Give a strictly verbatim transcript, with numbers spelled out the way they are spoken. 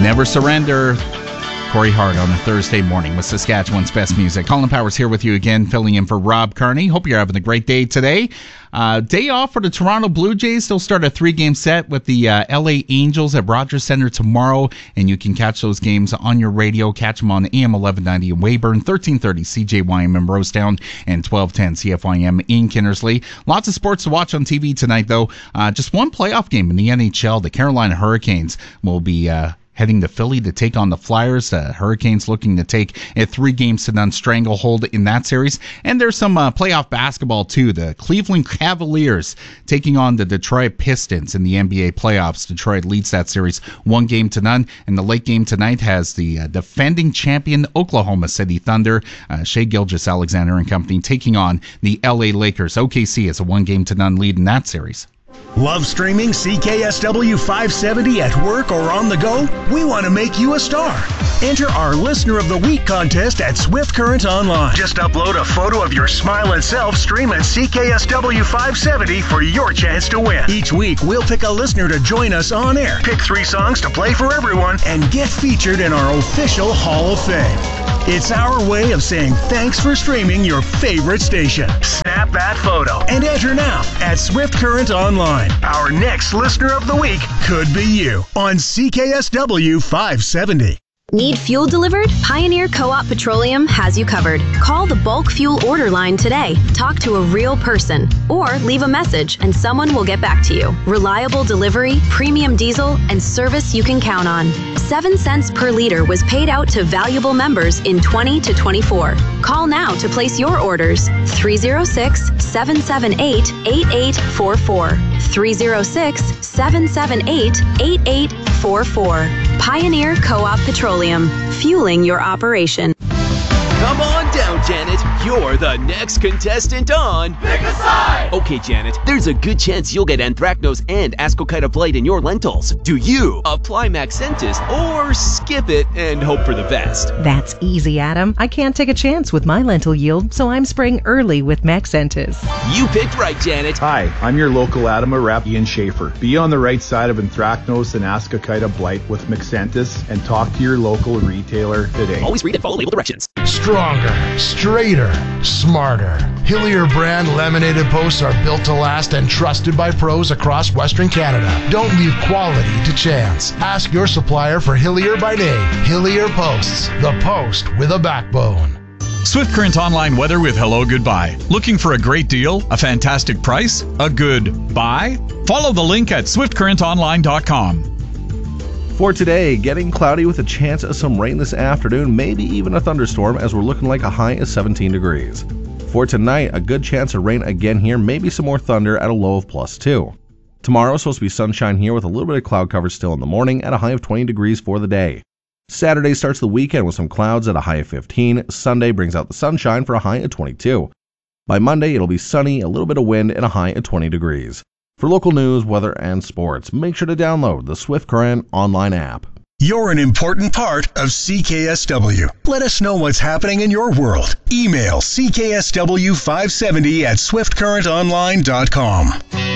Never Surrender. Corey Hart on a Thursday morning with Saskatchewan's best music. Colin Powers here with you again, filling in for Rob Carney. Hope you're having a great day today. Uh, day off for the Toronto Blue Jays. They'll start a three-game set with the uh, L A Angels at Rogers Centre tomorrow, and you can catch those games on your radio. Catch them on A M eleven ninety in Weyburn, thirteen thirty C J Y M in Rosedown, and twelve ten C F Y M in Kinnersley. Lots of sports to watch on T V tonight, though. Uh, just one playoff game in the N H L. The Carolina Hurricanes will be Uh, heading to Philly to take on the Flyers. Uh, Hurricanes looking to take a three games to none stranglehold in that series. And there's some uh, playoff basketball, too. The Cleveland Cavaliers taking on the Detroit Pistons in the N B A playoffs. Detroit leads that series one game to none. And the late game tonight has the uh, defending champion Oklahoma City Thunder, uh, Shai Gilgeous-Alexander and company, taking on the L A Lakers. O K C has a one game to none lead in that series. Love streaming C K S W five seventy at work or on the go? We want to make you a star. Enter our Listener of the Week contest at Swift Current Online. Just upload a photo of your smiling self streaming C K S W five seventy for your chance to win. Each week, we'll pick a listener to join us on air, pick three songs to play for everyone, and get featured in our official Hall of Fame. It's our way of saying thanks for streaming your favorite station. Snap that photo and enter now at Swift Current Online. Our next Listener of the Week could be you on C K S W five seventy. Need fuel delivered? Pioneer Co-op Petroleum has you covered. Call the bulk fuel order line today. Talk to a real person or leave a message and someone will get back to you. Reliable delivery, premium diesel, and service you can count on. Seven cents per liter was paid out to valuable members in twenty to twenty-four. Call now to place your orders. three oh six, seven seven eight, eight eight four four. three oh six, seven seven eight, eight eight four four. Pioneer Co-op Petroleum, fueling your operation. Come on down, Janet. You're the next contestant on Pick a Side! Okay, Janet, there's a good chance you'll get anthracnose and ascochyta blight in your lentils. Do you apply Maxentis or skip it and hope for the best? That's easy, Adam. I can't take a chance with my lentil yield, so I'm spraying early with Maxentis. You picked right, Janet. Hi, I'm your local Adama rep, Ian Schaefer. Be on the right side of anthracnose and ascochyta blight with Maxentis and talk to your local retailer today. Always read and follow label directions. Stronger, straighter, smarter. Hillier brand laminated posts are built to last and trusted by pros across Western Canada. Don't leave quality to chance. Ask your supplier for Hillier by name. Hillier Posts, the post with a backbone. Swift Current Online weather with Hello Goodbye. Looking for a great deal, a fantastic price, a good buy? Follow the link at swift current online dot com. For today, getting cloudy with a chance of some rain this afternoon, maybe even a thunderstorm, as we're looking like a high of seventeen degrees. For tonight, a good chance of rain again here, maybe some more thunder at a low of plus two. Tomorrow, supposed to be sunshine here with a little bit of cloud cover still in the morning at a high of twenty degrees for the day. Saturday starts the weekend with some clouds at a high of fifteen. Sunday brings out the sunshine for a high of twenty-two. By Monday, it'll be sunny, a little bit of wind, and a high of twenty degrees. For local news, weather, and sports, make sure to download the Swift Current online app. You're an important part of C K S W. Let us know what's happening in your world. Email C K S W five seventy at swift current online dot com.